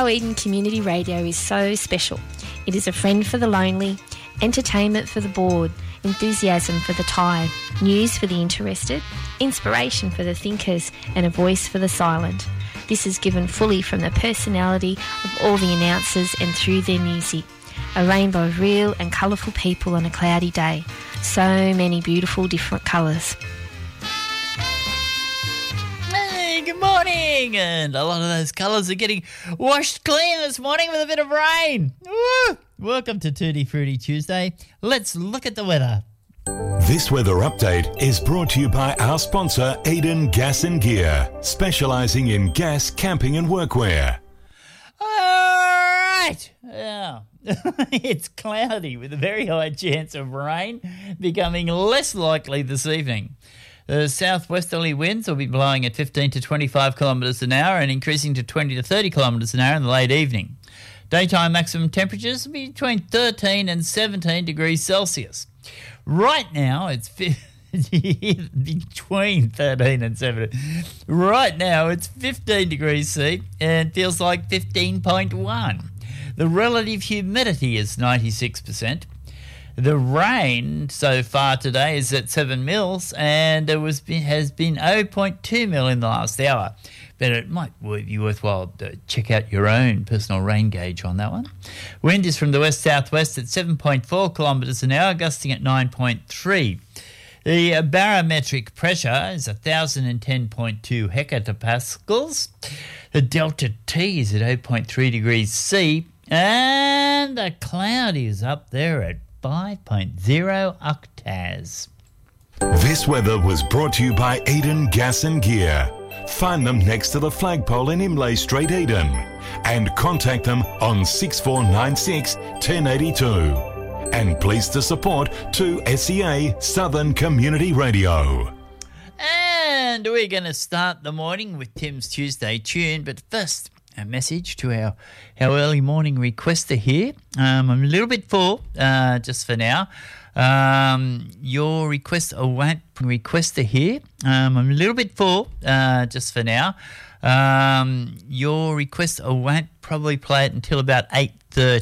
Eden Community Radio is so special. It is a friend for the lonely, entertainment for the bored, enthusiasm for the tired, news for the interested, inspiration for the thinkers, and a voice for the silent. This is given fully from the personality of all the announcers and through their music. A rainbow of real and colourful people on a cloudy day. So many beautiful different colours. Hey, good morning! And a lot of those colours are getting washed clean this morning with a bit of rain. Woo! Welcome to Tutti Frutti Tuesday. Let's look at the weather. This weather update is brought to you by our sponsor, Eden Gas and Gear, specialising in gas, camping and workwear. All right. Yeah. It's cloudy with a very high chance of rain, becoming less likely this evening. The southwesterly winds will be blowing at 15 to 25 kilometres an hour and increasing to 20 to 30 kilometres an hour in the late evening. Daytime maximum temperatures will be between 13 and 17 degrees Celsius. Right now, it's between 13 and 17. Right now, it's 15 degrees C and feels like 15.1. The relative humidity is 96%. The rain so far today is at 7 mils, and there has been 0.2 mil in the last hour. But it might be worthwhile to check out your own personal rain gauge on that one. Wind is from the west-southwest at 7.4 kilometres an hour, gusting at 9.3. The barometric pressure is 1,010.2 hectopascals. The delta T is at 0.3 degrees C, and the cloud is up there at 5.0 octaves. This weather was brought to you by Eden Gas and Gear. Find them next to the flagpole in Imlay Street, Eden, and contact them on 6496 1082. And pleased to support 2SEA Southern Community Radio. And we're going to start the morning with Tim's Tuesday tune, but first, a message to our early morning requester here. I'm a little bit full just for now. Your requester here. I'm a little bit full just for now. Your request, I won't probably play it until about 8:30.